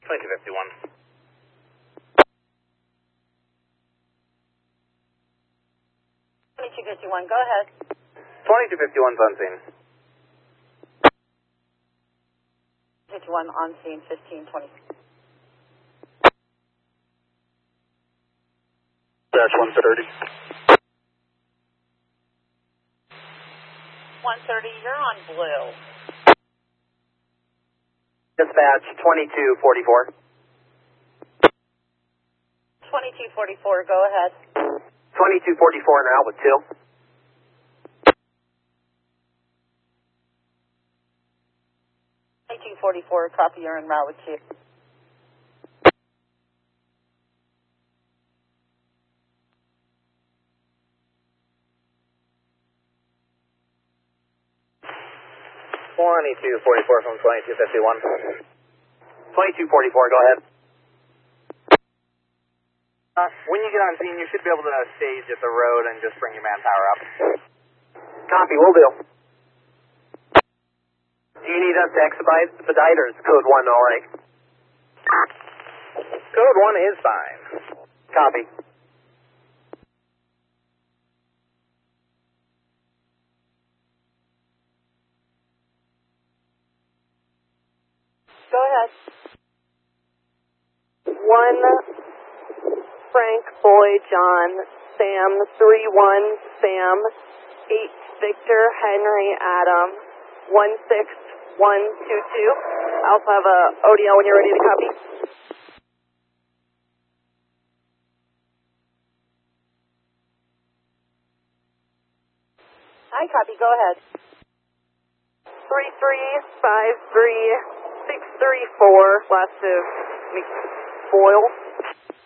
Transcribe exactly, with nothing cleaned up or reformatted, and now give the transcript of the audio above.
twenty-two fifty-one. twenty-two fifty-one, go ahead. twenty-two fifty-one's on scene. fifty-one on scene, fifteen twenty. Dash one thirty. one thirty, you're on blue. Dispatch twenty-two forty-four. twenty-two forty-four, go ahead. twenty-two forty-four and out with two. twenty-two forty-four, copy, you're en route with two. twenty-two forty-four from twenty-two fifty-one. twenty-two forty-four, go ahead. Uh, when you get on scene, you should be able to stage at the road and just bring your manpower up. Copy, will do. Do you need us to expedite, expedite or is code one all right? Code one is fine. Copy. Go ahead. One Frank, Boy, John, Sam, three one, Sam, eight Victor, Henry, Adam, one six one two two. I also have a O D L when you're ready to copy. Hi, copy, go ahead. Three three five three six three four, last of McBoyle.